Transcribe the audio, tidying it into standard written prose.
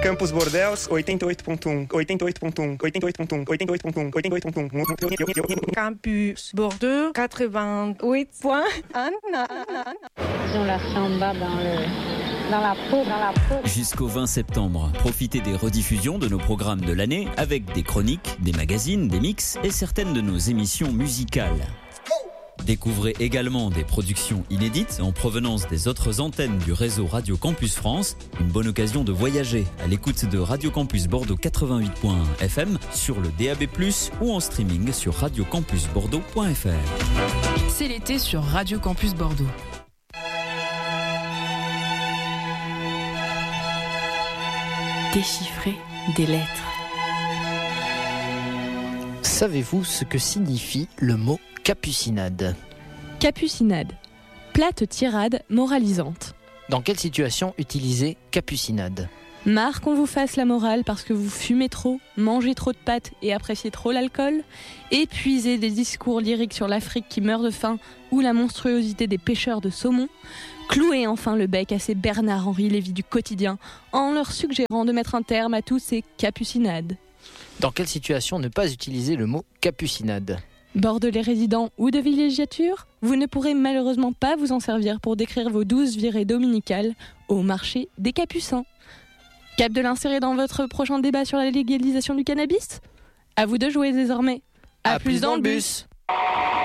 Campus Bordeaux, 88.1, 88.1, 88.1, 88.1, 88.1. Campus Bordeaux, 88.1. On la fait en bas dans la peau. Jusqu'au 20 septembre, profitez des rediffusions de nos programmes de l'année avec des chroniques, des magazines, des mix et certaines de nos émissions musicales. Découvrez également des productions inédites en provenance des autres antennes du réseau Radio Campus France. Une bonne occasion de voyager à l'écoute de Radio Campus Bordeaux 88.1 FM sur le DAB+, ou en streaming sur radiocampusbordeaux.fr. C'est l'été sur Radio Campus Bordeaux. Déchiffrer des lettres. Savez-vous ce que signifie le mot capucinade ? Capucinade. Plate tirade moralisante. Dans quelle situation utiliser capucinade ? Marre qu'on vous fasse la morale parce que vous fumez trop, mangez trop de pâtes et appréciez trop l'alcool, épuisez des discours lyriques sur l'Afrique qui meurt de faim ou la monstruosité des pêcheurs de saumon, clouez enfin le bec à ces Bernard-Henri Lévy du quotidien en leur suggérant de mettre un terme à tous ces capucinades. Dans quelle situation ne pas utiliser le mot capucinade ? Bordelais résidents ou de villégiature, vous ne pourrez malheureusement pas vous en servir pour décrire vos 12 virées dominicales au marché des Capucins. Cap de l'insérer dans votre prochain débat sur la légalisation du cannabis ? À vous de jouer désormais. À plus dans le bus.